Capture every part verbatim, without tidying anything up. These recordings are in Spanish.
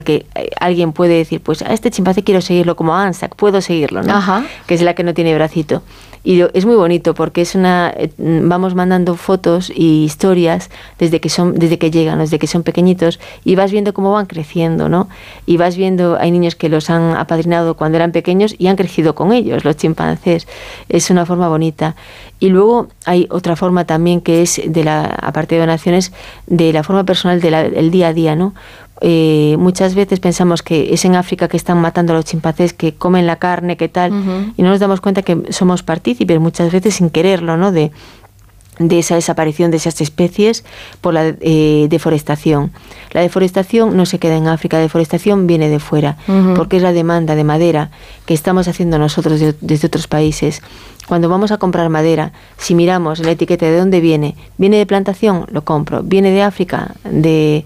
que alguien puede decir, pues a este chimpancé quiero seguirlo como a Anzac, puedo seguirlo, ¿no? Ajá. Que es la que no tiene bracito. Y lo, es muy bonito porque es una eh, vamos mandando fotos y historias desde que son desde que llegan, desde que son pequeñitos, y vas viendo cómo van creciendo, ¿no? Y vas viendo, hay niños que los han apadrinado cuando eran pequeños y han crecido con ellos, los chimpancés. Es una forma bonita. Y luego hay otra forma también que es de la, aparte de donaciones, de la forma personal del día a día, ¿no? Eh, muchas veces pensamos que es en África que están matando a los chimpancés, que comen la carne, que tal, uh-huh. y no nos damos cuenta que somos partícipes muchas veces sin quererlo, ¿no? De, de esa desaparición de esas especies por la eh, deforestación. La deforestación no se queda en África, la deforestación viene de fuera, uh-huh. porque es la demanda de madera que estamos haciendo nosotros de, desde otros países. Cuando vamos a comprar madera, si miramos en la etiqueta de dónde viene, viene de plantación, lo compro, viene de África, de,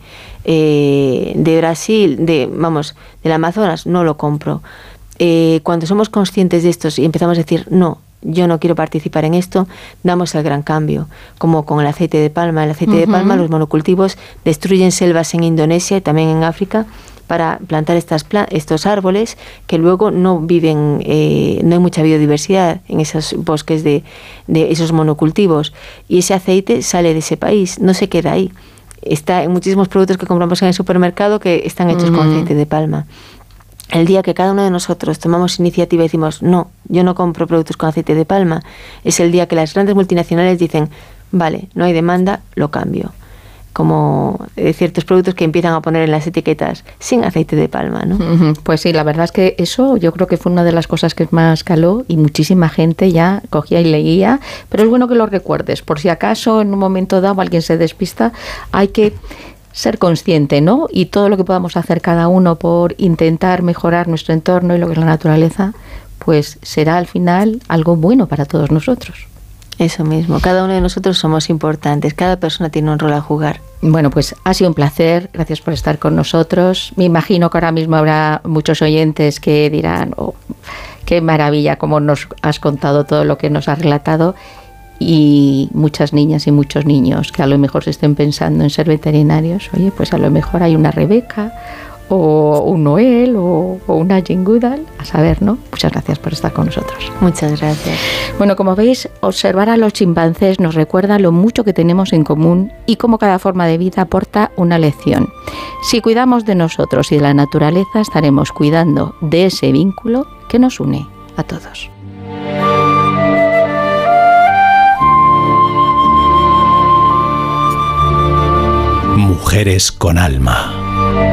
eh, de Brasil, de, vamos, del Amazonas, no lo compro. Eh, cuando somos conscientes de esto y empezamos a decir, no, yo no quiero participar en esto, damos el gran cambio, como con el aceite de palma. El aceite uh-huh. de palma, los monocultivos destruyen selvas en Indonesia y también en África para plantar estas pla- estos árboles que luego no viven, eh, no hay mucha biodiversidad en esos bosques de, de esos monocultivos, y ese aceite sale de ese país, no se queda ahí. Está en muchísimos productos que compramos en el supermercado que están hechos uh-huh. con aceite de palma. El día que cada uno de nosotros tomamos iniciativa y decimos, no, yo no compro productos con aceite de palma, es el día que las grandes multinacionales dicen, vale, no hay demanda, lo cambio. Como eh, ciertos productos que empiezan a poner en las etiquetas sin aceite de palma, ¿no? Pues sí, la verdad es que eso yo creo que fue una de las cosas que más caló y muchísima gente ya cogía y leía, pero es bueno que lo recuerdes, por si acaso en un momento dado alguien se despista, hay que ser consciente, ¿no? Y todo lo que podamos hacer cada uno por intentar mejorar nuestro entorno y lo que es la naturaleza, pues será al final algo bueno para todos nosotros. Eso mismo, cada uno de nosotros somos importantes, cada persona tiene un rol a jugar. Bueno, pues ha sido un placer, gracias por estar con nosotros. Me imagino que ahora mismo habrá muchos oyentes que dirán, oh, qué maravilla, cómo nos has contado todo lo que nos has relatado, y muchas niñas y muchos niños que a lo mejor se estén pensando en ser veterinarios. Oye, pues a lo mejor hay una Rebeca o un Noel o, o una Jane Goodall, a saber, ¿no? Muchas gracias por estar con nosotros. Muchas gracias. Bueno, como veis, observar a los chimpancés nos recuerda lo mucho que tenemos en común y cómo cada forma de vida aporta una lección. Si cuidamos de nosotros y de la naturaleza, estaremos cuidando de ese vínculo que nos une a todos. Mujeres con alma.